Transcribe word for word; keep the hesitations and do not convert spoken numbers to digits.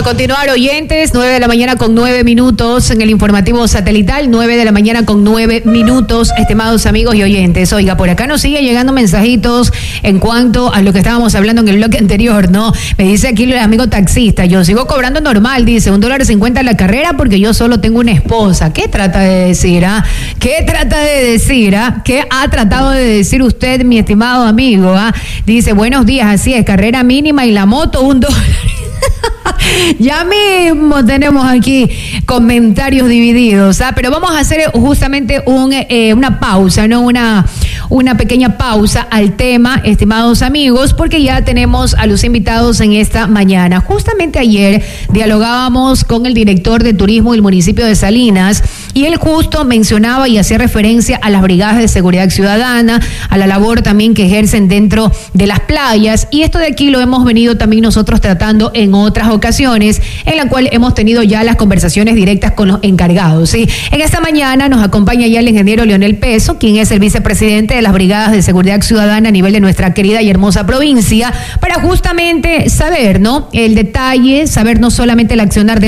continuar, oyentes, nueve de la mañana con nueve minutos en el informativo satelital, nueve de la mañana con nueve minutos, estimados amigos y oyentes. Oiga, por acá nos sigue llegando mensajitos en cuanto a lo que estábamos hablando en el bloque anterior, ¿no? Me dice aquí el amigo taxista, yo sigo cobrando normal, dice, un dólar cincuenta la carrera porque yo solo tengo una esposa. ¿Qué trata de decir, ah? ¿Qué trata de decir, ah? ¿Qué ha tratado de decir usted, mi estimado amigo, ah? Dice, buenos días, así es, carrera mínima y la moto un dólar. Ya mismo tenemos aquí comentarios divididos, ¿ah? Pero vamos a hacer justamente un, eh, una pausa, ¿no? Una, una pequeña pausa al tema, estimados amigos, porque ya tenemos a los invitados en esta mañana. Justamente ayer dialogábamos con el director de turismo del municipio de Salinas y él justo mencionaba y hacía referencia a las brigadas de seguridad ciudadana, a la labor también que ejercen dentro de las playas, y esto de aquí lo hemos venido también nosotros tratando en otras ocasiones, en la cual hemos tenido ya las conversaciones directas con los encargados, ¿sí? En esta mañana nos acompaña ya el ingeniero Leonel Peso, quien es el vicepresidente de las brigadas de seguridad ciudadana a nivel de nuestra querida y hermosa provincia, para justamente saber, ¿no?, el detalle, saber no solamente el accionar de